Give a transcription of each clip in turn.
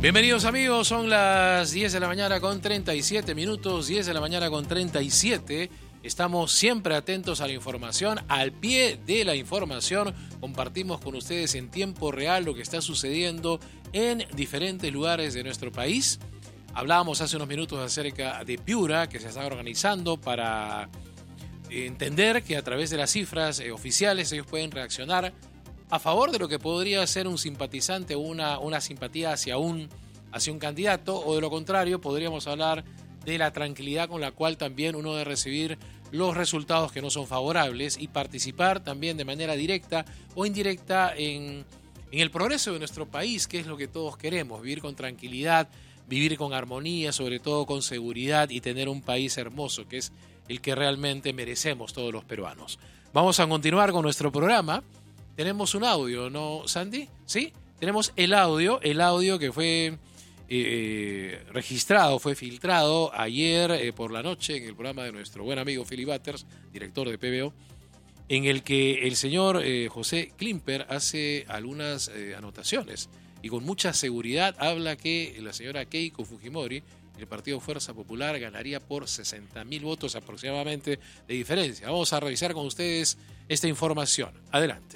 Bienvenidos amigos, son las 10 de la mañana con 37 minutos, 10 de la mañana con 37. Estamos siempre atentos a la información, al pie de la información. Compartimos con ustedes en tiempo real lo que está sucediendo en diferentes lugares de nuestro país. Hablábamos hace unos minutos acerca de Piura, que se está organizando para entender que a través de las cifras oficiales ellos pueden reaccionar a favor de lo que podría ser un simpatizante o una simpatía hacia un candidato, o de lo contrario podríamos hablar de la tranquilidad con la cual también uno debe recibir los resultados que no son favorables y participar también de manera directa o indirecta en el progreso de nuestro país, que es lo que todos queremos, vivir con tranquilidad, vivir con armonía, sobre todo con seguridad, y tener un país hermoso, que es el que realmente merecemos todos los peruanos. Vamos a continuar con nuestro programa. Tenemos un audio, ¿no, Sandy? ¿Sí? Tenemos el audio que fue registrado, fue filtrado ayer por la noche en el programa de nuestro buen amigo Philip Butters, director de PBO, en el que el señor José Klimper hace algunas anotaciones y con mucha seguridad habla que la señora Keiko Fujimori, el Partido Fuerza Popular, ganaría por 60.000 votos aproximadamente de diferencia. Vamos a revisar con ustedes esta información. Adelante.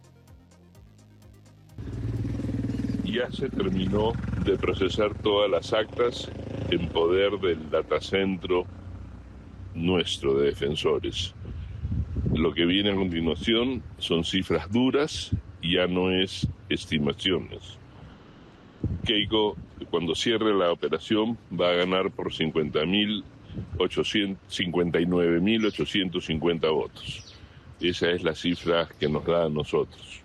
Ya se terminó de procesar todas las actas en poder del datacentro nuestro de defensores. Lo que viene a continuación son cifras duras, ya no es estimaciones. Keiko, cuando cierre la operación, va a ganar por 59.850 votos. Esa es la cifra que nos da a nosotros.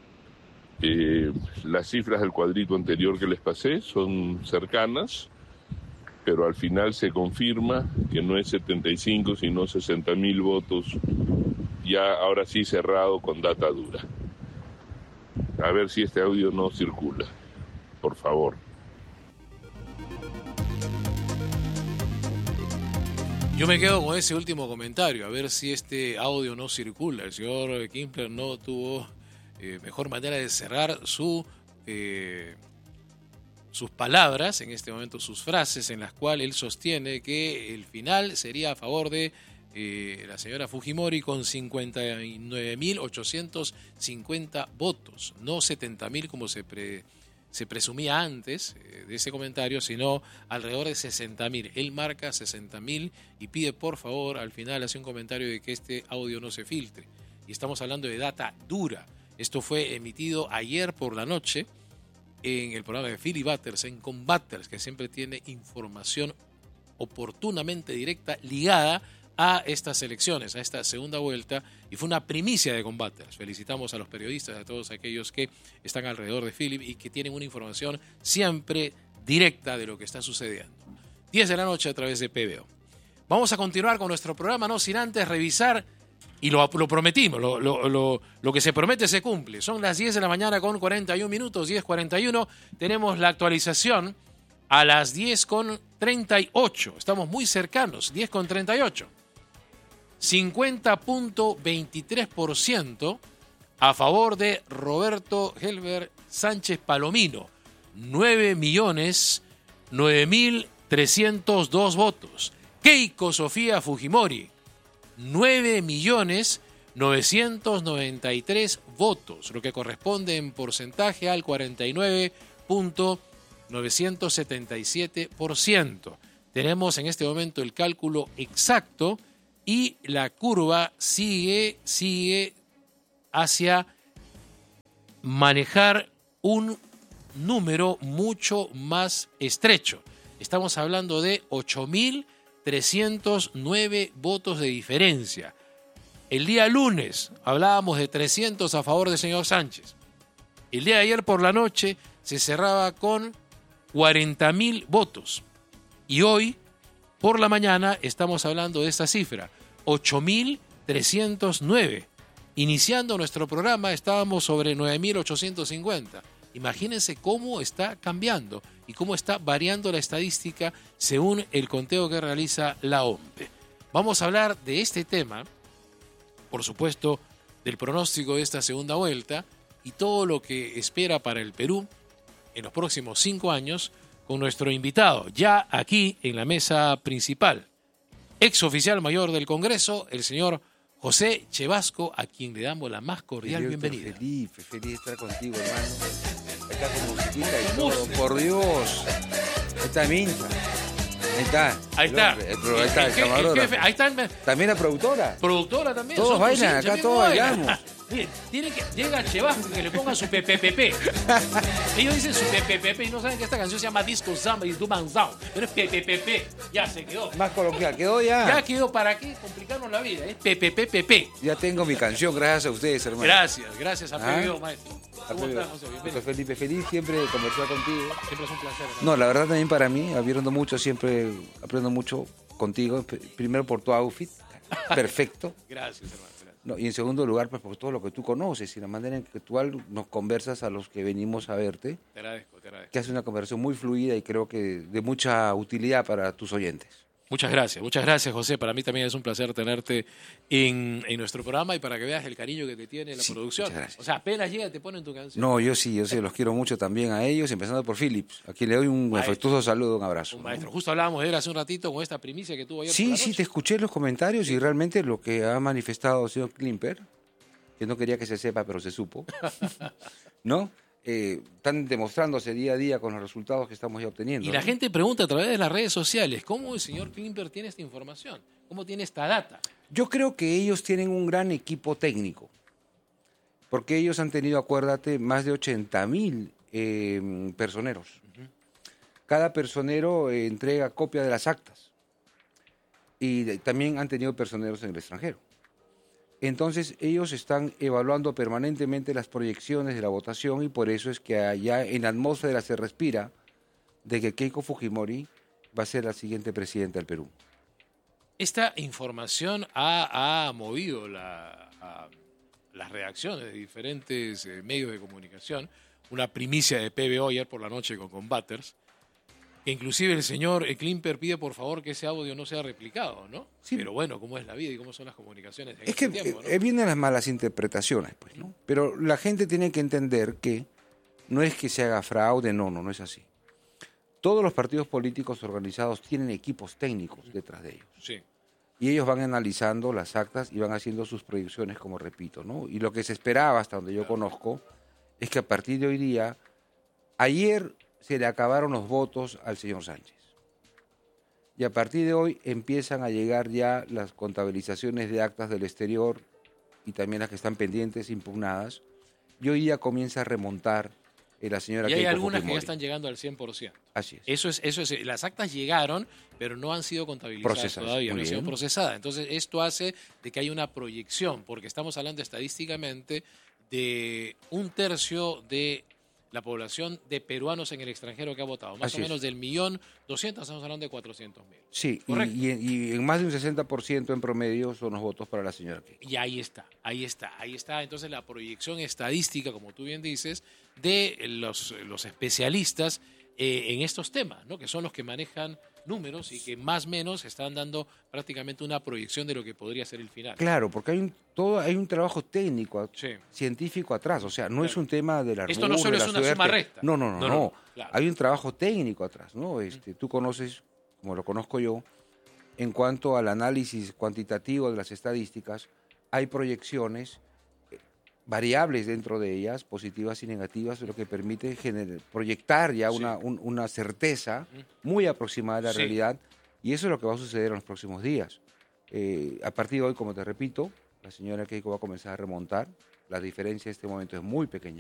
Las cifras del cuadrito anterior que les pasé son cercanas, pero al final se confirma que no es 75, sino 60.000 votos, ya ahora sí cerrado con data dura. A ver si este audio no circula, por favor. Yo me quedo con ese último comentario, a ver si este audio no circula. El señor Klimper no tuvo mejor manera de cerrar sus palabras, en este momento sus frases, en las cuales él sostiene que el final sería a favor de la señora Fujimori con 59.850 votos, no 70.000 como se presumía antes de ese comentario, sino alrededor de 60.000. Él marca 60.000 y pide por favor, al final hace un comentario de que este audio no se filtre. Y estamos hablando de data dura. Esto fue emitido ayer por la noche en el programa de Philip Butters, en Combaters, que siempre tiene información oportunamente directa ligada a estas elecciones, a esta segunda vuelta, y fue una primicia de Combaters. Felicitamos a los periodistas, a todos aquellos que están alrededor de Philip y que tienen una información siempre directa de lo que está sucediendo. 10 de la noche a través de PBO. Vamos a continuar con nuestro programa, no sin antes revisar. Y lo prometimos, lo que se promete se cumple. Son las 10 de la mañana con 41 minutos, 10:41. Tenemos la actualización a las 10:38. Estamos muy cercanos, 10:38. 50.23% a favor de Roberto Helber Sánchez Palomino. 9.009.302 votos. Keiko Sofía Fujimori. 9.993.000 votos, lo que corresponde en porcentaje al 49.977%. Tenemos en este momento el cálculo exacto y la curva sigue hacia manejar un número mucho más estrecho. Estamos hablando de 8.309 votos de diferencia. El día lunes hablábamos de 300 a favor del señor Sánchez. El día de ayer por la noche se cerraba con 40.000 votos. Y hoy por la mañana estamos hablando de esta cifra, 8.309. Iniciando nuestro programa estábamos sobre 9.850. Imagínense cómo está cambiando y cómo está variando la estadística según el conteo que realiza la OMPE. Vamos a hablar de este tema, por supuesto, del pronóstico de esta segunda vuelta y todo lo que espera para el Perú en los próximos 5 años con nuestro invitado, ya aquí en la mesa principal, ex oficial mayor del Congreso, el señor José Chevasco, a quien le damos la más cordial bienvenida. Feliz de estar contigo, hermano. Acá con musiquita y todo, por Dios. Ahí está Mincha. Ahí está. El camarógrafo. Ahí está También la productora. Productora también. Todos bailan, acá todos bailamos. Miren, llega Chevasco que le ponga su PPPP. Ellos dicen su PPPP y no saben que esta canción se llama Disco Samba y Duman Sound. Pero es PPPP. Ya se quedó. Más coloquial, quedó ya. Ya quedó. ¿Para qué complicarnos la vida? Es PPPP. Ya tengo mi canción, gracias a ustedes, hermano. Gracias a PBO, maestro. ¿Cómo estás, José? Bienvenido. Feliz siempre de conversar contigo. Siempre es un placer. No, la verdad también para mí, aprendo mucho contigo. Primero por tu outfit, perfecto. Gracias, hermano. No, y en segundo lugar, pues por todo lo que tú conoces y la manera en que tú nos conversas a los que venimos a verte. Te agradezco. Que hace una conversación muy fluida y creo que de mucha utilidad para tus oyentes. Muchas gracias, José. Para mí también es un placer tenerte en nuestro programa y para que veas el cariño que te tiene la producción. Muchas gracias. O sea, apenas llega te ponen tu canción. No, yo sí, los quiero mucho también a ellos, empezando por Philips. Aquí le doy un afectuoso saludo, un abrazo. Un maestro. Justo hablábamos de él hace un ratito con esta primicia que tuvo ayer. Sí, te escuché en los comentarios y realmente lo que ha manifestado el señor Klimper, que no quería que se sepa, pero se supo, ¿no? Están demostrándose día a día con los resultados que estamos ya obteniendo. Y la gente pregunta a través de las redes sociales, ¿cómo el señor Klimper tiene esta información? ¿Cómo tiene esta data? Yo creo que ellos tienen un gran equipo técnico, porque ellos han tenido, acuérdate, más de 80,000 personeros. Cada personero entrega copia de las actas y también han tenido personeros en el extranjero. Entonces ellos están evaluando permanentemente las proyecciones de la votación y por eso es que allá en la atmósfera se respira de que Keiko Fujimori va a ser la siguiente presidenta del Perú. Esta información ha movido las reacciones de diferentes medios de comunicación. Una primicia de PBO ayer por la noche con Combaters, que inclusive el señor Klimper pide por favor que ese audio no sea replicado, ¿no? Sí. Pero bueno, cómo es la vida y cómo son las comunicaciones en Es este que tiempo, ¿no? vienen las malas interpretaciones, pues, ¿no? Pero la gente tiene que entender que no es que se haga fraude, no es así. Todos los partidos políticos organizados tienen equipos técnicos detrás de ellos. Sí. Y ellos van analizando las actas y van haciendo sus proyecciones, como repito, ¿no? Y lo que se esperaba, hasta donde yo conozco, es que a partir de hoy día, ayer se le acabaron los votos al señor Sánchez. Y a partir de hoy empiezan a llegar ya las contabilizaciones de actas del exterior y también las que están pendientes, impugnadas. Y hoy día comienza a remontar la señora Y hay Keiko algunas que Fujimori. ya están llegando al 100%. Así es. Eso es, las actas llegaron, pero no han sido contabilizadas Procesadas, todavía, muy no han sido bien. procesadas. Entonces, esto hace de que haya una proyección, porque estamos hablando estadísticamente de 1/3 de la población de peruanos en el extranjero que ha votado. Más Así o menos es. del 1.200.000, estamos hablando de 400.000. Sí, Correcto. y en más de un 60% en promedio son los votos para la señora Keiko. Y ahí está. Entonces la proyección estadística, como tú bien dices, de los especialistas en estos temas, ¿no? Que son los que manejan números y que más o menos están dando prácticamente una proyección de lo que podría ser el final. Claro, porque hay un trabajo técnico, Sí. científico atrás. O sea, no es Claro. un tema de la Esto no solo de es la una suerte. suma recta. No. Claro. Hay un trabajo técnico atrás, ¿no? Tú conoces, como lo conozco yo, en cuanto al análisis cuantitativo de las estadísticas, hay proyecciones variables dentro de ellas, positivas y negativas, lo que permite proyectar ya Sí. una certeza muy aproximada de la Sí. realidad, y eso es lo que va a suceder en los próximos días. A partir de hoy, como te repito, la señora Keiko va a comenzar a remontar, la diferencia en este momento es muy pequeña,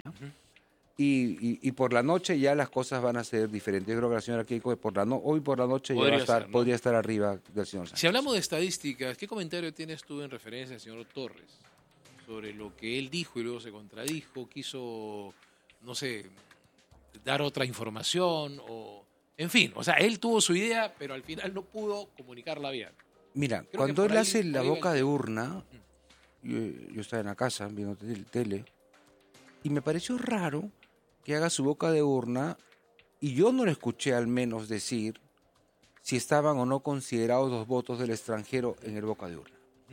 y por la noche ya las cosas van a ser diferentes. Yo creo que la señora Keiko hoy por la noche ya Podría ser, ¿no? podría estar arriba del señor Sánchez. Si hablamos de estadísticas, ¿qué comentario tienes tú en referencia al señor Torres sobre lo que él dijo y luego se contradijo? Quiso, no sé, dar otra información o... En fin, o sea, él tuvo su idea, pero al final no pudo comunicarla bien. Mira, Creo que cuando por él ahí- hace por la ahí va boca el de tema. urna, yo estaba en la casa viendo tele, y me pareció raro que haga su boca de urna, y yo no le escuché al menos decir si estaban o no considerados los votos del extranjero en el boca de urna.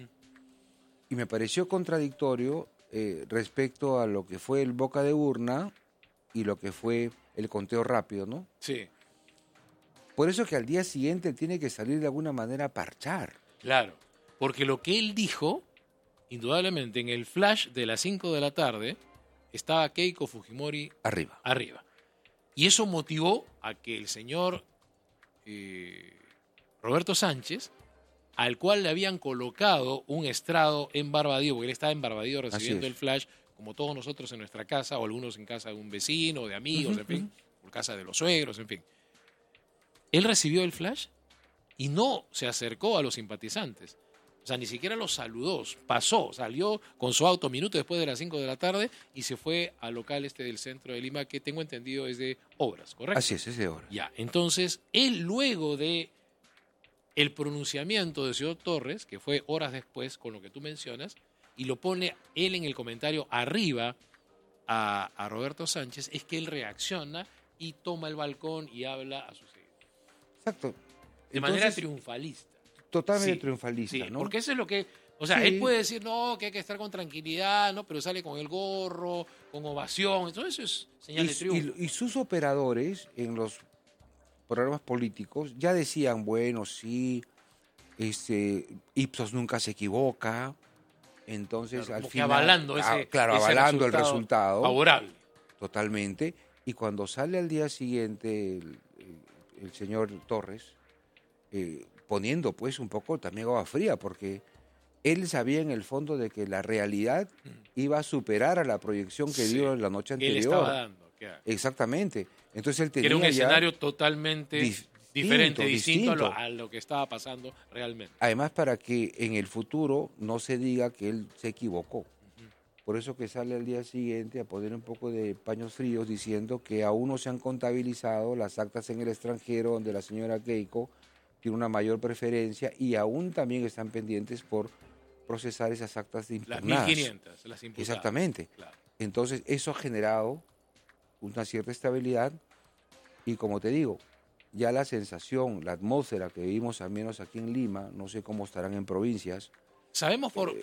Y me pareció contradictorio respecto a lo que fue el boca de urna y lo que fue el conteo rápido, ¿no? Sí, Por eso que al día siguiente tiene que salir de alguna manera a parchar. claro. Porque lo que él dijo, indudablemente, en el flash de las 5 de la tarde, estaba Keiko Fujimori Arriba. arriba. Y eso motivó a que el señor Roberto Sánchez, al cual le habían colocado un estrado en Barbadillo, porque él estaba en Barbadillo recibiendo es. el flash, como todos nosotros en nuestra casa, o algunos en casa de un vecino, de amigos, en fin, por casa de los suegros, en fin. Él recibió el flash y no se acercó a los simpatizantes. O sea, ni siquiera los saludó, pasó, salió con su auto minutos después de las 5 de la tarde y se fue al local del centro de Lima, que tengo entendido es de obras, ¿correcto? Así es de hora. Ya, entonces, él luego de el pronunciamiento de señor Torres, que fue horas después con lo que tú mencionas, y lo pone él en el comentario arriba a Roberto Sánchez, es que él reacciona y toma el balcón y habla a sus seguidores. Exacto. De manera triunfalista. Totalmente Sí, triunfalista, sí, ¿no? porque eso es lo que... O sea, Sí. él puede decir, no, que hay que estar con tranquilidad, ¿no? Pero sale con el gorro, con ovación, entonces eso es señal de triunfo. Y sus operadores en los programas políticos ya decían, bueno, sí, Ipsos nunca se equivoca, entonces Claro, al como que final... avalando ese avalando el resultado. favorable. Totalmente. Y cuando sale al día siguiente el señor Torres, poniendo pues un poco también agua fría, porque él sabía en el fondo de que la realidad iba a superar a la proyección que Sí, dio en la noche que él anterior. estaba dando. Exactamente. Entonces él Que tenía era un ya- escenario totalmente diferente, distinto distinto. a lo que estaba pasando realmente. Además, para que en el futuro no se diga que él se equivocó. Por eso que sale al día siguiente a poner un poco de paños fríos diciendo que aún no se han contabilizado las actas en el extranjero donde la señora Keiko tiene una mayor preferencia y aún también están pendientes por procesar esas actas de Las impugnadas. 1500, las imputadas. Exactamente. Claro. Entonces, eso ha generado una cierta estabilidad y, como te digo, ya la sensación, la atmósfera que vivimos al menos aquí en Lima, no sé cómo estarán en provincias. Sabemos por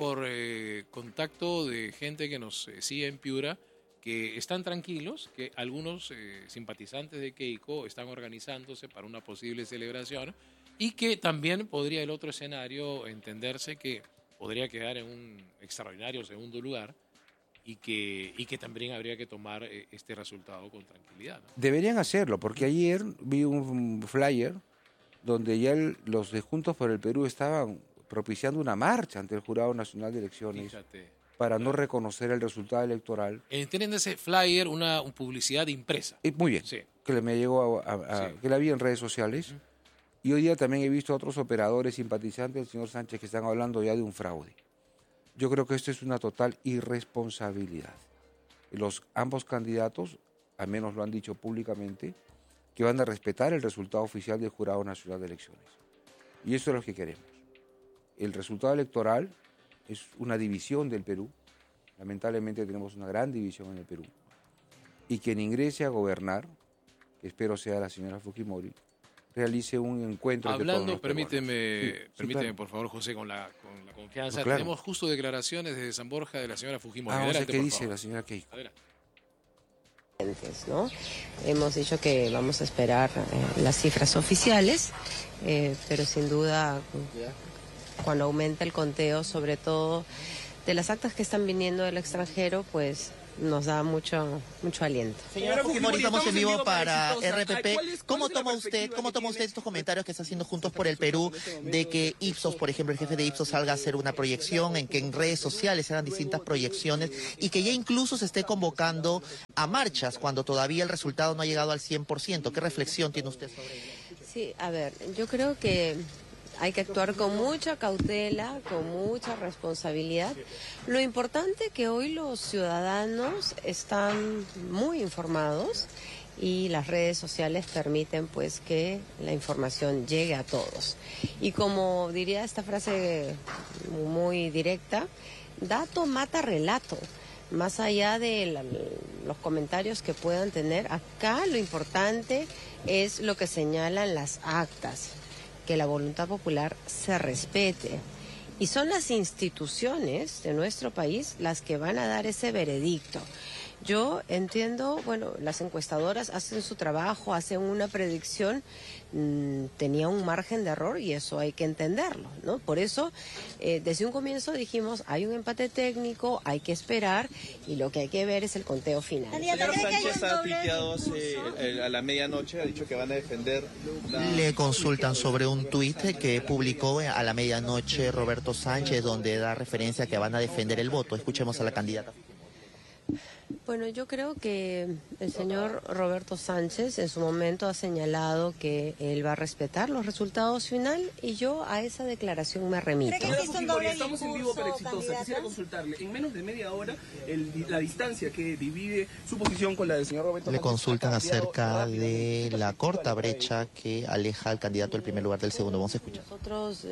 contacto de gente que nos sigue en Piura que están tranquilos, que algunos simpatizantes de Keiko están organizándose para una posible celebración y que también podría el otro escenario entenderse que podría quedar en un extraordinario segundo lugar y que también habría que tomar este resultado con tranquilidad, ¿no? Deberían hacerlo, porque ayer vi un flyer donde ya los de Juntos por el Perú estaban propiciando una marcha ante el Jurado Nacional de Elecciones Fíjate. para no reconocer el resultado electoral. Tienen ese flyer una publicidad impresa. Muy bien, Sí. que me llegó Sí. que la vi en redes sociales. Y hoy día también he visto a otros operadores simpatizantes del señor Sánchez que están hablando ya de un fraude. Yo creo que esto es una total irresponsabilidad. Ambos candidatos, al menos lo han dicho públicamente, que van a respetar el resultado oficial del Jurado Nacional de Elecciones. Y eso es lo que queremos. El resultado electoral es una división del Perú. Lamentablemente tenemos una gran división en el Perú. Y quien ingrese a gobernar, que espero sea la señora Fujimori, realice un encuentro entre todos Hablando, los peruanos. permíteme, Sí, claro. por favor, José, con la confianza. No, claro. Tenemos justo declaraciones desde San Borja de la señora Fujimori. Vamos a ver Adelante, qué por dice favor. la señora Keiko. Adelante. ¿No? Hemos dicho que vamos a esperar las cifras oficiales, pero sin duda cuando aumente el conteo, sobre todo de las actas que están viniendo del extranjero, pues nos da mucho aliento. Señora Fujimori, estamos en vivo para RPP. ¿Cómo toma usted estos comentarios que está haciendo Juntos por el Perú de que Ipsos, por ejemplo, el jefe de Ipsos salga a hacer una proyección, en que en redes sociales se hagan distintas proyecciones y que ya incluso se esté convocando a marchas cuando todavía el resultado no ha llegado al 100%? ¿Qué reflexión tiene usted sobre ello? Sí, a ver, yo creo que hay que actuar con mucha cautela, con mucha responsabilidad. Lo importante es que hoy los ciudadanos están muy informados y las redes sociales permiten pues que la información llegue a todos. Y como diría esta frase muy directa, dato mata relato. Más allá de los comentarios que puedan tener, acá lo importante es lo que señalan las actas, que la voluntad popular se respete. Y son las instituciones de nuestro país las que van a dar ese veredicto. Yo entiendo, bueno, las encuestadoras hacen su trabajo, hacen una predicción, tenía un margen de error y eso hay que entenderlo, ¿no? Por eso, desde un comienzo dijimos, hay un empate técnico, hay que esperar y lo que hay que ver es el conteo final. El señor Sánchez ha tuiteado a la medianoche, ha dicho que van a defender Le consultan sobre un tuit que publicó a la medianoche Roberto Sánchez, donde da referencia a que van a defender el voto. Escuchemos a la candidata. Bueno, yo creo que el señor Roberto Sánchez en su momento ha señalado que él va a respetar los resultados final y yo a esa declaración me remito. Estamos en vivo pero exitosa. Quisiera consultarle, en menos de media hora, la distancia que divide su posición con la del señor Roberto Sánchez. Le consultan acerca de la corta brecha que aleja al candidato del primer lugar del segundo. Vamos a escuchar. Nosotros,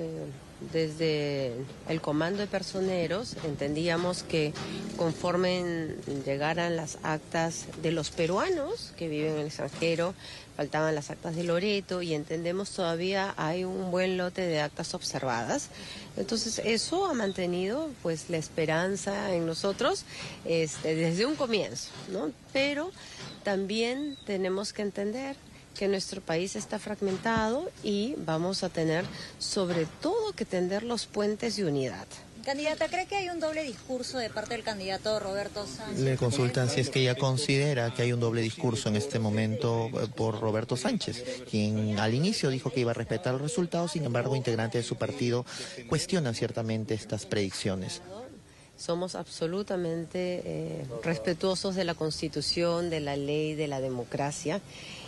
desde el comando de personeros, entendíamos que conforme llegaran las actas de los peruanos que viven en el extranjero, faltaban las actas de Loreto y entendemos todavía hay un buen lote de actas observadas. Entonces eso ha mantenido pues la esperanza en nosotros desde un comienzo, ¿no? Pero también tenemos que entender que nuestro país está fragmentado y vamos a tener sobre todo que tender los puentes de unidad. Candidata, ¿cree que hay un doble discurso de parte del candidato Roberto Sánchez? Le consultan si es que ella considera que hay un doble discurso en este momento por Roberto Sánchez, quien al inicio dijo que iba a respetar los resultados, sin embargo, integrantes de su partido cuestionan ciertamente estas predicciones. Somos absolutamente respetuosos de la Constitución, de la ley, de la democracia.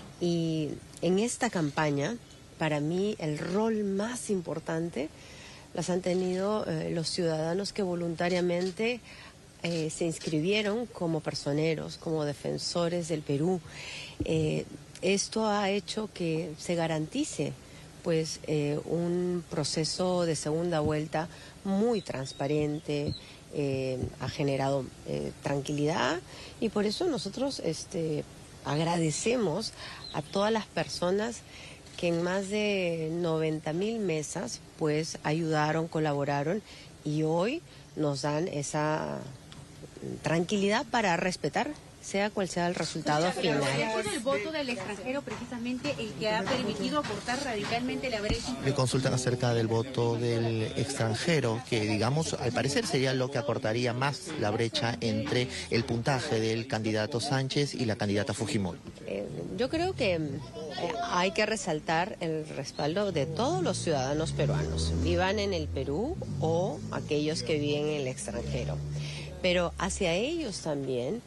Y en esta campaña, para mí, el rol más importante las han tenido los ciudadanos que voluntariamente se inscribieron como personeros, como defensores del Perú. Esto ha hecho que se garantice pues un proceso de segunda vuelta muy transparente, ha generado tranquilidad y por eso nosotros agradecemos a todas las personas que en más de 90,000 mesas pues ayudaron, colaboraron y hoy nos dan esa tranquilidad para respetar sea cual sea el resultado final. Es el voto del extranjero precisamente el que ha permitido acortar radicalmente la brecha. Le consultan acerca del voto del extranjero, que digamos, al parecer sería lo que acortaría más la brecha entre el puntaje del candidato Sánchez y la candidata Fujimori. Yo creo que hay que resaltar el respaldo de todos los ciudadanos peruanos, vivan en el Perú o aquellos que viven en el extranjero. Pero hacia ellos también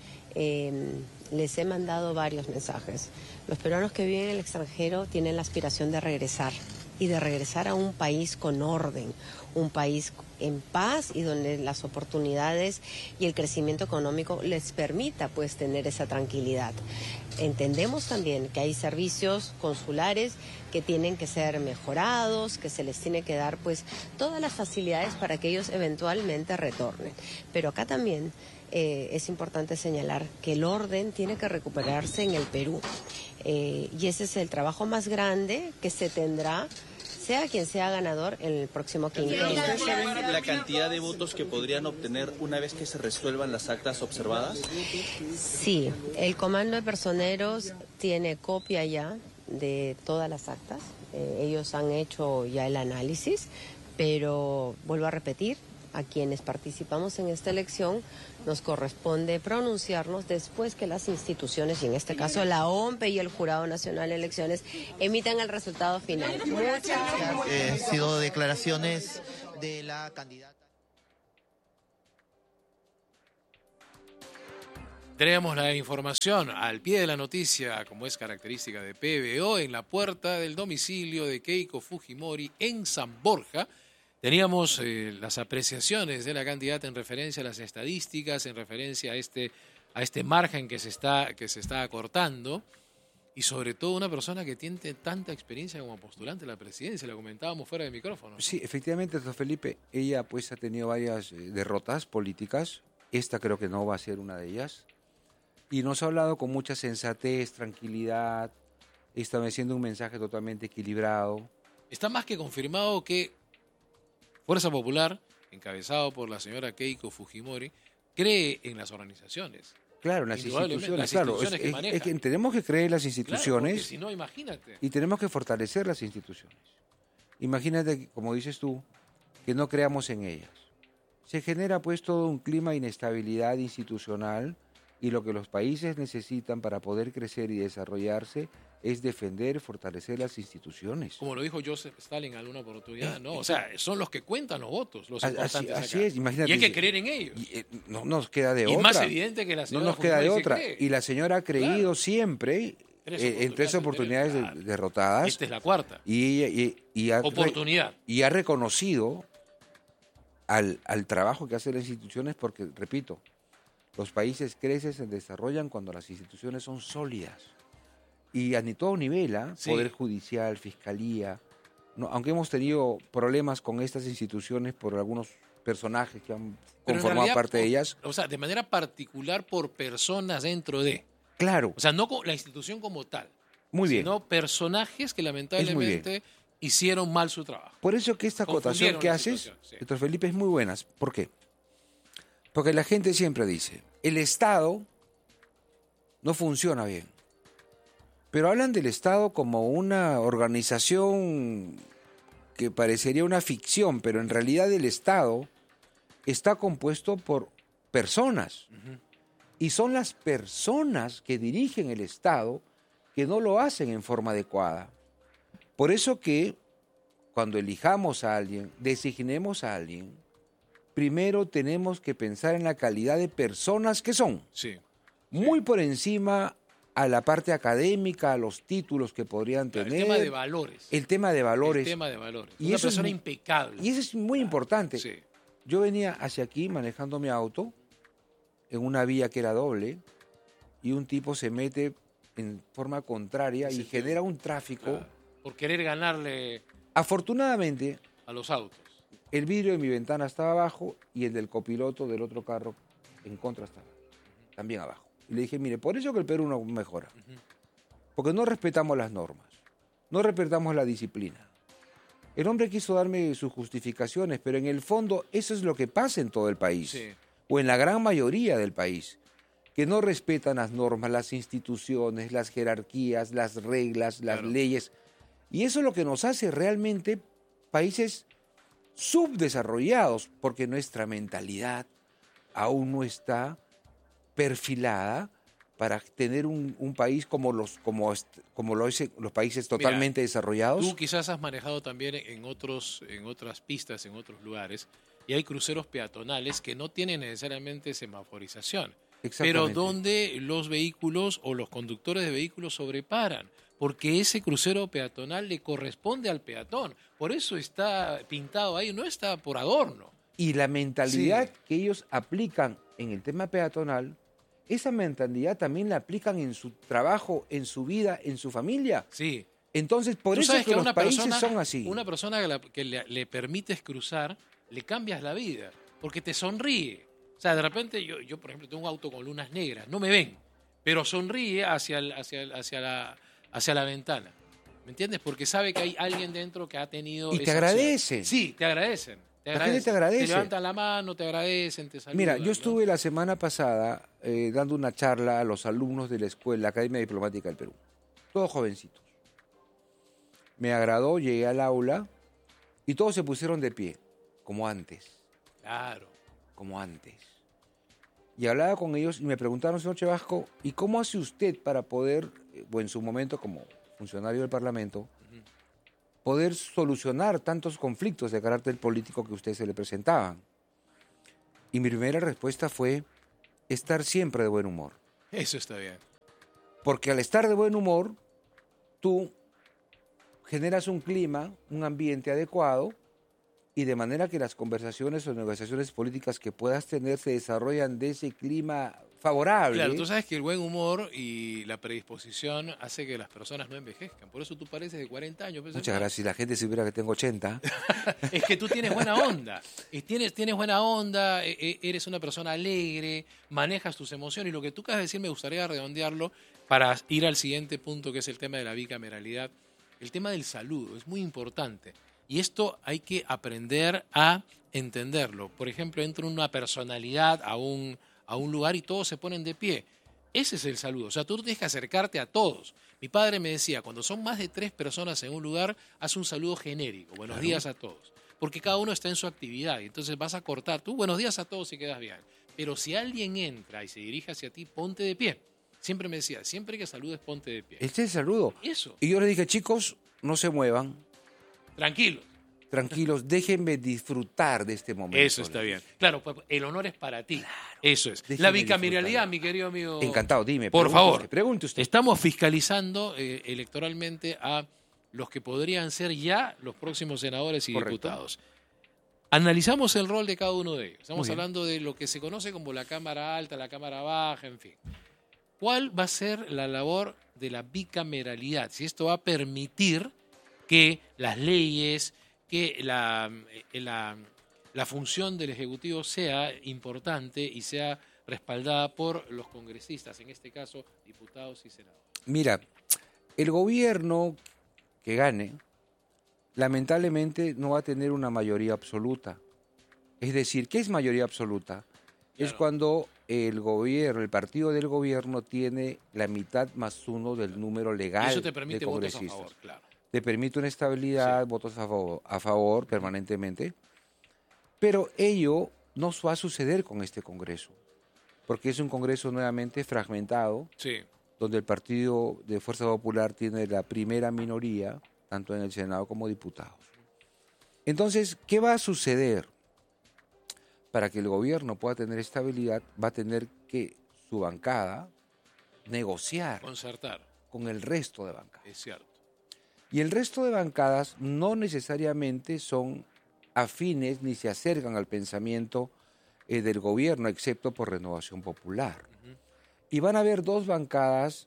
les he mandado varios mensajes. Los peruanos que viven en el extranjero tienen la aspiración de regresar y de regresar a un país con orden, un país en paz y donde las oportunidades y el crecimiento económico les permita pues tener esa tranquilidad. Entendemos también que hay servicios consulares que tienen que ser mejorados, que se les tiene que dar pues todas las facilidades para que ellos eventualmente retornen. Pero acá también es importante señalar que el orden tiene que recuperarse en el Perú. Y ese es el trabajo más grande que se tendrá, sea quien sea ganador en el próximo quinquenio. ¿Ustedes saben la cantidad de votos que podrían obtener una vez que se resuelvan las actas observadas? Sí, el comando de personeros tiene copia ya de todas las actas. Ellos han hecho ya el análisis, pero vuelvo a repetir, a quienes participamos en esta elección nos corresponde pronunciarnos después que las instituciones, y en este caso la OMPE y el Jurado Nacional de Elecciones, emitan el resultado final. Muchas gracias. Han sido declaraciones de la candidata. Tenemos la información al pie de la noticia, como es característica de PBO, en la puerta del domicilio de Keiko Fujimori en San Borja. Teníamos las apreciaciones de la candidata en referencia a las estadísticas, en referencia a este margen que se está acortando, y sobre todo una persona que tiene tanta experiencia como postulante a la presidencia, lo comentábamos fuera de micrófono. Sí, efectivamente, don Felipe, ella pues ha tenido varias derrotas políticas, esta creo que no va a ser una de ellas, y nos ha hablado con mucha sensatez, tranquilidad, estableciendo un mensaje totalmente equilibrado. Está más que confirmado que Fuerza Popular, encabezado por la señora Keiko Fujimori, cree en las organizaciones, Claro, las Indudablemente, instituciones, las claro. instituciones que manejan. Es que tenemos que creer en las Claro, instituciones porque si no, imagínate. y tenemos que fortalecer las instituciones. Imagínate, como dices tú, que no creamos en ellas. Se genera pues todo un clima de inestabilidad institucional y lo que los países necesitan para poder crecer y desarrollarse es defender, fortalecer las instituciones. Como lo dijo Joseph Stalin en alguna oportunidad, ¿no? O sea, son los que cuentan los votos, los importantes Así acá. es, imagínate. Y hay que creer en ellos. No nos queda de Y otra. es más evidente que la No señora nos queda de Fujimori sí otra. cree. Y la señora ha creído siempre en tres oportunidades claro. derrotadas. Esta es la cuarta. Y ha Oportunidad. Y ha reconocido al trabajo que hacen las instituciones porque, repito, los países crecen, se desarrollan cuando las instituciones son sólidas. Y a todo nivel, Sí. Poder Judicial, Fiscalía, no, aunque hemos tenido problemas con estas instituciones por algunos personajes que han Pero en conformado realidad, parte de ellas. O sea, de manera particular por personas dentro de. Claro, O sea, no la institución como tal. muy bien. Sino personajes que lamentablemente hicieron mal su trabajo. Por eso que esta acotación confundieron que la haces, situación, sí. doctor Felipe, es muy buena. ¿Por qué? Porque la gente siempre dice, el Estado no funciona bien. Pero hablan del Estado como una organización que parecería una ficción, pero en realidad el Estado está compuesto por personas. Y son las personas que dirigen el Estado que no lo hacen en forma adecuada. Por eso que cuando elijamos a alguien, designemos a alguien, primero tenemos que pensar en la calidad de personas que son. Sí. Muy por encima a la parte académica, a los títulos que podrían Claro, tener. el tema de valores. El tema de valores. El tema de valores. Y Una eso es persona mu- impecable. Y eso es muy importante. Sí. Yo venía hacia aquí manejando mi auto en una vía que era doble y un tipo se mete en forma contraria y genera un tráfico. Claro, por querer ganarle Afortunadamente, a los autos. el vidrio de mi ventana estaba abajo y el del copiloto del otro carro en contra estaba también abajo. Y le dije, mire, por eso que el Perú no mejora. Porque no respetamos las normas, no respetamos la disciplina. El hombre quiso darme sus justificaciones, pero en el fondo eso es lo que pasa en todo el país, Sí. o en la gran mayoría del país, que no respetan las normas, las instituciones, las jerarquías, las reglas, las Claro. leyes. Y eso es lo que nos hace realmente países subdesarrollados, porque nuestra mentalidad aún no está perfilada para tener un país como lo es los países totalmente desarrollados. Tú quizás has manejado también en otras pistas, en otros lugares, y hay cruceros peatonales que no tienen necesariamente semaforización, pero Exactamente. donde los vehículos o los conductores de vehículos sobreparan, porque ese crucero peatonal le corresponde al peatón. Por eso está pintado ahí, no está por adorno. Y la mentalidad Sí. que ellos aplican en el tema peatonal, esa mentalidad también la aplican en su trabajo, en su vida, en su familia. Sí. Entonces, por Tú eso sabes es que a los países son así. Una persona que le permites cruzar, le cambias la vida, porque te sonríe. O sea, de repente yo por ejemplo, tengo un auto con lunas negras, no me ven, pero sonríe hacia la ventana. ¿Me entiendes? Porque sabe que hay alguien dentro que ha tenido Y te esa acción. agradecen. Sí, te agradecen. La gente te agradece. Te levantan la mano, te agradecen, te saludan. Mira, yo ¿no? estuve la semana pasada dando una charla a los alumnos de la escuela, la Academia Diplomática del Perú. Todos jovencitos. Me agradó, llegué al aula y todos se pusieron de pie, como antes, Claro. como antes. Y hablaba con ellos y me preguntaron, señor Chevasco, ¿y cómo hace usted para poder, o en su momento como funcionario del Parlamento, poder solucionar tantos conflictos de carácter político que a usted se le presentaban? Y mi primera respuesta fue estar siempre de buen humor. Eso está bien. Porque al estar de buen humor, tú generas un clima, un ambiente adecuado, y de manera que las conversaciones o negociaciones políticas que puedas tener se desarrollan de ese clima favorable. Claro, tú sabes que el buen humor y la predisposición hace que las personas no envejezcan. Por eso tú pareces de 40 años. pues, Muchas hermano. gracias. Si la gente supiera que tengo 80. Es que tú tienes buena onda. Tienes buena onda, eres una persona alegre, manejas tus emociones. Y lo que tú acabas de decir me gustaría redondearlo para ir al siguiente punto, que es el tema de la bicameralidad. El tema del saludo es muy importante. Y esto hay que aprender a entenderlo. Por ejemplo, entra una personalidad a un lugar y todos se ponen de pie. Ese es el saludo. O sea, tú tienes que acercarte a todos. Mi padre me decía, cuando son más de 3 personas en un lugar, haz un saludo genérico. Buenos días a todos. Porque cada uno está en su actividad. Y entonces vas a cortar. Tú, buenos días a todos y quedas bien. Pero si alguien entra y se dirige hacia ti, ponte de pie. Siempre me decía, siempre que saludes, ponte de pie. Este es el saludo. Eso. Y yo le dije, chicos, no se muevan. Tranquilos. Tranquilos, déjenme disfrutar de este momento. Eso está bien. Claro, pues, el honor es para ti. Claro. Eso es. Déjeme La bicameralidad, disfrutar. mi querido amigo. Encantado, dime. Por favor. Pregunte usted. Estamos fiscalizando electoralmente a los que podrían ser ya los próximos senadores y Correcto. diputados. Analizamos el rol de cada uno de ellos. Estamos Muy bien. hablando de lo que se conoce como la Cámara Alta, la Cámara Baja, en fin. ¿Cuál va a ser la labor de la bicameralidad? Si esto va a permitir que las leyes, que la función del Ejecutivo sea importante y sea respaldada por los congresistas, en este caso diputados y senadores. Mira, el gobierno que gane, lamentablemente no va a tener una mayoría absoluta. Es decir, ¿qué es mayoría absoluta? Claro. Es cuando el gobierno, el partido del gobierno tiene la mitad más uno del número legal Eso te permite de votos a congresistas. favor, claro. Te permite una estabilidad, Sí. votos a favor permanentemente. Pero ello no va a suceder con este Congreso, porque es un Congreso nuevamente fragmentado, Sí. donde el Partido de Fuerza Popular tiene la primera minoría, tanto en el Senado como diputados. Entonces, ¿qué va a suceder? Para que el gobierno pueda tener estabilidad, va a tener que su bancada negociar Concertar, con el resto de bancadas. es cierto. Y el resto de bancadas no necesariamente son afines ni se acercan al pensamiento del gobierno, excepto por Renovación Popular. Y van a haber dos bancadas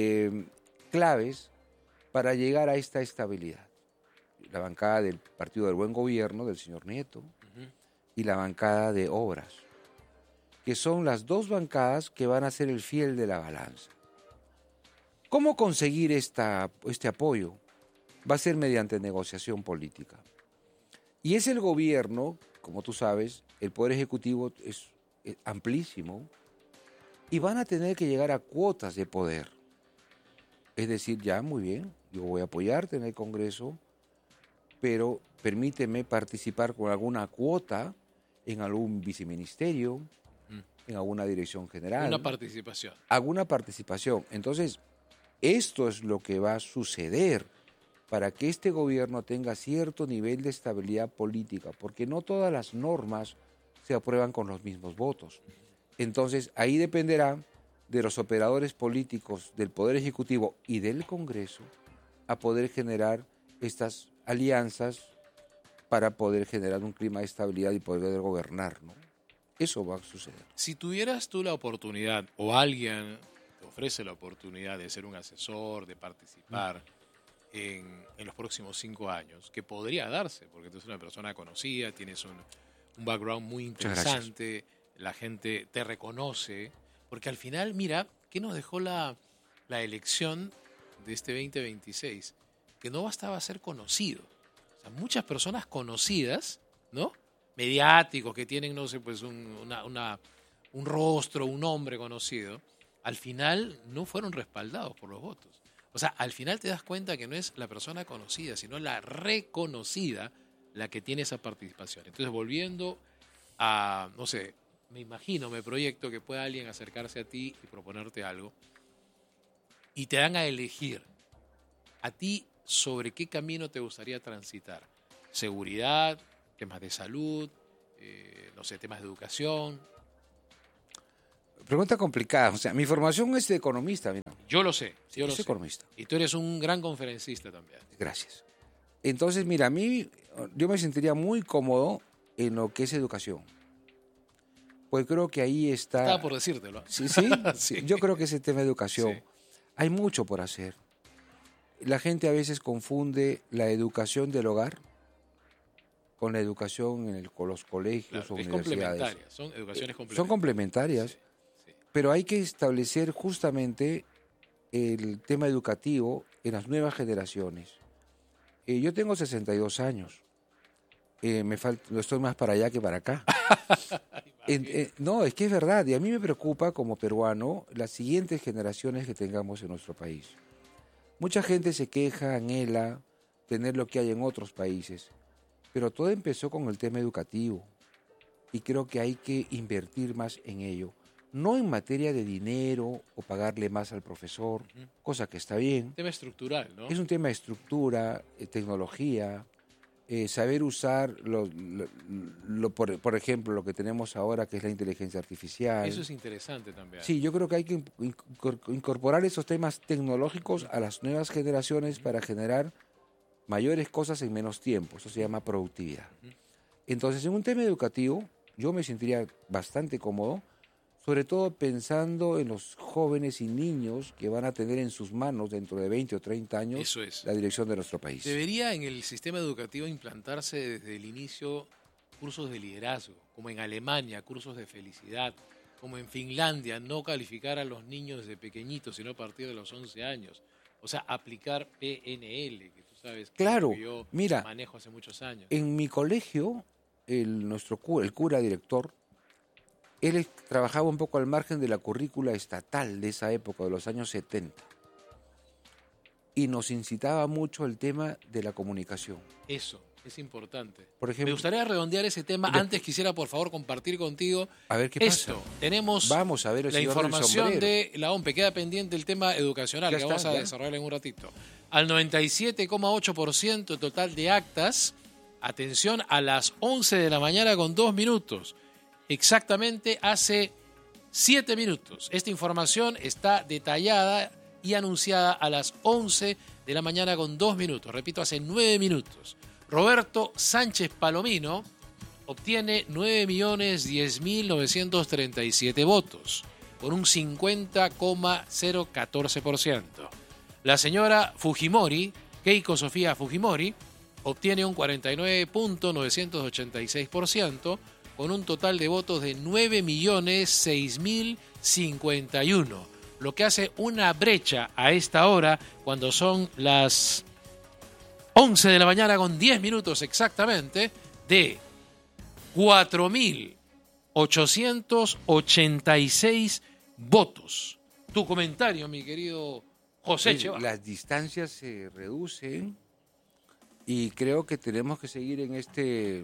claves para llegar a esta estabilidad. La bancada del Partido del Buen Gobierno, del señor Nieto, y la bancada de Obras, que son las dos bancadas que van a ser el fiel de la balanza. ¿Cómo conseguir este apoyo? Va a ser mediante negociación política. Y es el gobierno, como tú sabes, el Poder Ejecutivo es amplísimo, y van a tener que llegar a cuotas de poder. Es decir, ya, muy bien, yo voy a apoyarte en el Congreso, pero permíteme participar con alguna cuota en algún viceministerio, en alguna dirección general. Una participación. Alguna participación. Entonces, esto es lo que va a suceder para que este gobierno tenga cierto nivel de estabilidad política, porque no todas las normas se aprueban con los mismos votos. Entonces, ahí dependerá de los operadores políticos del Poder Ejecutivo y del Congreso a poder generar estas alianzas para poder generar un clima de estabilidad y poder gobernar, ¿no? Eso va a suceder. Si tuvieras tú la oportunidad, o alguien te ofrece la oportunidad de ser un asesor, de participar en los próximos 5 años, que podría darse, porque tú eres una persona conocida, tienes un background muy interesante, la gente te reconoce, porque al final, mira, ¿qué nos dejó la elección de este 2026? Que no bastaba ser conocido. O sea, muchas personas conocidas, ¿no? Mediáticos que tienen, no sé, pues un rostro, un nombre conocido, al final no fueron respaldados por los votos. O sea, al final te das cuenta que no es la persona conocida, sino la reconocida la que tiene esa participación. Entonces, volviendo a, no sé, me imagino, me proyecto que pueda alguien acercarse a ti y proponerte algo y te dan a elegir a ti sobre qué camino te gustaría transitar. Seguridad, temas de salud, no sé, temas de educación. Pregunta complicada. O sea, mi formación es de economista, mira. Yo lo sé, Sí, yo lo soy sé. economista. Y tú eres un gran conferencista también. Gracias. Entonces, mira, a mí, yo me sentiría muy cómodo en lo que es educación. Pues creo que ahí está... Estaba por decírtelo. Sí, sí. Sí. Yo creo que ese tema de educación, Sí. hay mucho por hacer. La gente a veces confunde la educación del hogar con la educación con los colegios Claro, o es universidades. complementaria, son educaciones complementarias. Son complementarias, Sí, sí. pero hay que establecer justamente el tema educativo en las nuevas generaciones. Yo tengo 62 años estoy más para allá que para acá. No, es que es verdad, y a mí me preocupa como peruano las siguientes generaciones que tengamos en nuestro país. Mucha gente se queja, anhela tener lo que hay en otros países, pero todo empezó con el tema educativo y creo que hay que invertir más en ello. No en materia de dinero o pagarle más al profesor, cosa que está bien. Tema estructural, ¿no? Es un tema de estructura, tecnología, saber usar, por ejemplo, lo que tenemos ahora, que es la inteligencia artificial. Eso es interesante también. Sí, yo creo que hay que incorporar esos temas tecnológicos a las nuevas generaciones para generar mayores cosas en menos tiempo. Eso se llama productividad. Entonces, en un tema educativo, yo me sentiría bastante cómodo, sobre todo pensando en los jóvenes y niños que van a tener en sus manos dentro de 20 o 30 años Eso es. la dirección de nuestro país. Debería en el sistema educativo implantarse desde el inicio cursos de liderazgo, como en Alemania, cursos de felicidad, como en Finlandia, no calificar a los niños desde pequeñitos, sino a partir de los 11 años. O sea, aplicar PNL, que tú sabes que, claro, que yo mira, manejo hace muchos años. En mi colegio, el cura director, él trabajaba un poco al margen de la currícula estatal de esa época, de los años 70. Y nos incitaba mucho el tema de la comunicación. Eso es importante. Por ejemplo, me gustaría redondear ese tema. Antes quisiera, por favor, compartir contigo a ver qué esto. pasa. Tenemos Vamos a ver el la señor información de la OMPE. Queda pendiente el tema educacional, que vamos a desarrollar en un ratito. Al 97,8% total de actas, atención, a las 11 de la mañana con 2 minutos. Exactamente hace 7 minutos. Esta información está detallada y anunciada a las 11 de la mañana con 2 minutos. Repito, hace 9 minutos. Roberto Sánchez Palomino obtiene 9.010.937 votos, con un 50,014%. La señora Fujimori, Keiko Sofía Fujimori, obtiene un 49.986%, con un total de votos de 9.006.051, lo que hace una brecha a esta hora, cuando son las 11 de la mañana con 10 minutos exactamente, de 4.886 votos. Tu comentario, mi querido José Cheva. Las distancias se reducen y creo que tenemos que seguir en este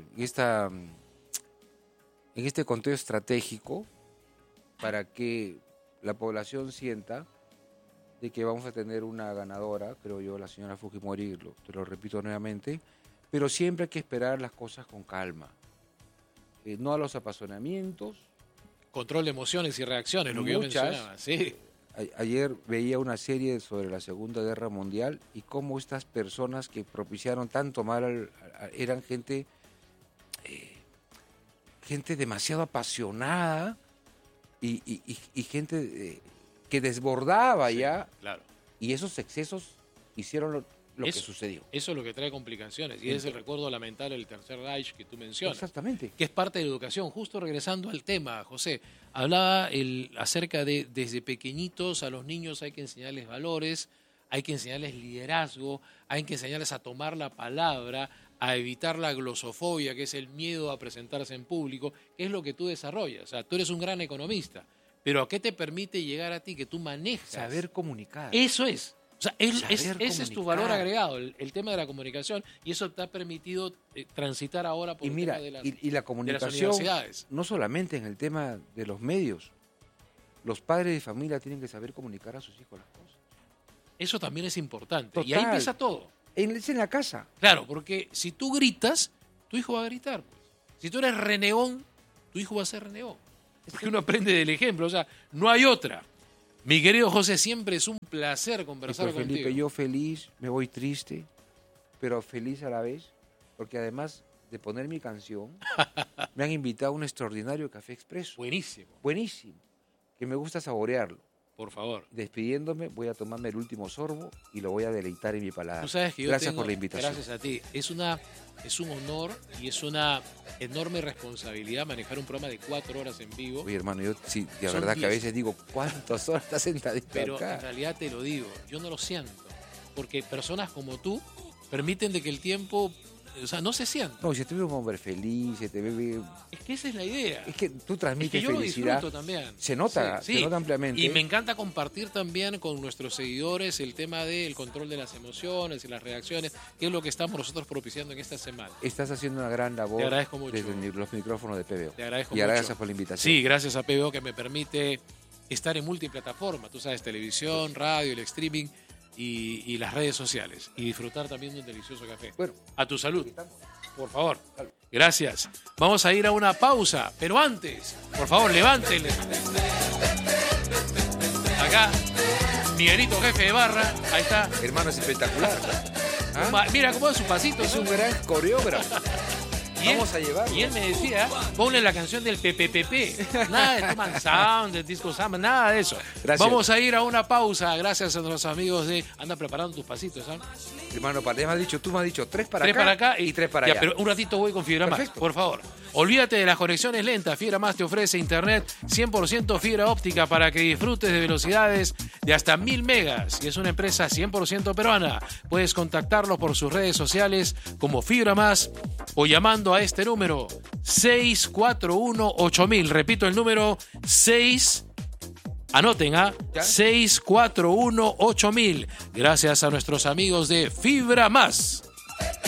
contexto estratégico para que la población sienta de que vamos a tener una ganadora, creo yo, la señora Fujimori, te lo repito nuevamente, pero siempre hay que esperar las cosas con calma, no a los apasionamientos. Control de emociones y reacciones, lo que yo mencionaba. Sí. Ayer veía una serie sobre la Segunda Guerra Mundial y cómo estas personas que propiciaron tanto mal eran gente demasiado apasionada y gente que desbordaba ya. Claro. Y esos excesos hicieron lo que sucedió. Eso es lo que trae complicaciones. Y es el recuerdo lamentable del Tercer Reich que tú mencionas. Exactamente. Que es parte de la educación. Justo regresando al tema, José, hablaba acerca de desde pequeñitos a los niños hay que enseñarles valores, hay que enseñarles liderazgo, hay que enseñarles a tomar la palabra, a evitar la glosofobia, que es el miedo a presentarse en público, que es lo que tú desarrollas. O sea, tú eres un gran economista, pero ¿a qué te permite llegar a ti que tú manejas? Saber comunicar. Eso es. O sea, ese es tu valor agregado, el tema de la comunicación, y eso te ha permitido transitar ahora por el tema de la comunicación, de las universidades. No solamente en el tema de los medios. Los padres de familia tienen que saber comunicar a sus hijos las cosas. Eso también es importante. Total. Y ahí empieza todo. Es en la casa. Claro, porque si tú gritas, tu hijo va a gritar. Pues. Si tú eres renegón, tu hijo va a ser renegón. Porque uno aprende del ejemplo, o sea, no hay otra. Mi querido José, siempre es un placer conversar contigo. Felipe, yo feliz, me voy triste, pero feliz a la vez, porque además de poner mi canción, me han invitado a un extraordinario café expreso. Buenísimo. Buenísimo, que me gusta saborearlo. Por favor. Despidiéndome, voy a tomarme el último sorbo y lo voy a deleitar en mi paladar. Tú sabes que Gracias por la invitación. Gracias a ti. Es un honor y es una enorme responsabilidad manejar un programa de 4 horas en vivo. Oye, hermano, yo sí, la verdad 10. Que a veces digo, ¿cuántas horas estás sentadito Pero acá? En realidad te lo digo, yo no lo siento. Porque personas como tú permiten de que el tiempo o sea, no se siente. No, se te ve un hombre feliz, se te ve... Es que esa es la idea. Es que tú Es transmites que yo felicidad. lo disfruto también. Se nota, Sí, se nota ampliamente. Y me encanta compartir también con nuestros seguidores el tema del control de las emociones y las reacciones, que es lo que estamos nosotros propiciando en esta semana. Estás haciendo una gran labor. Te agradezco mucho. Desde los micrófonos de PBO. Te agradezco y mucho. gracias por la invitación. Sí, gracias a PBO que me permite estar en multiplataforma. Tú sabes, televisión, radio, el streaming y las redes sociales. Y disfrutar también de un delicioso café. Bueno, a tu salud. Por favor. Gracias. Vamos a ir a una pausa, pero antes, por favor, levántenle. Acá, Miguelito, jefe de barra. Ahí está. Hermano, es espectacular. ¿Ah? Mira cómo es su pasito. Es ¿no? un gran coreógrafo. Vamos a llevarlo. Y él me decía, ponle la canción del PPPP. Nada de Toman Sound, de Disco Samba, nada de eso. Gracias. Vamos a ir a una pausa, gracias a nuestros amigos de... Anda preparando tus pasitos, ¿sabes? Hermano, tú me has dicho 3 para Tres acá, para acá y 3 para ya, allá. Pero un ratito voy con Fibra Más, Perfecto. por favor. Olvídate de las conexiones lentas. Fibra Más te ofrece internet 100% fibra óptica para que disfrutes de velocidades de hasta 1000 megas. Y es una empresa 100% peruana. Puedes contactarlo por sus redes sociales como Fibra Más o llamando a este número 641-8000. Repito el número 6. Anoten, 641-8000. Gracias a nuestros amigos de Fibra Más.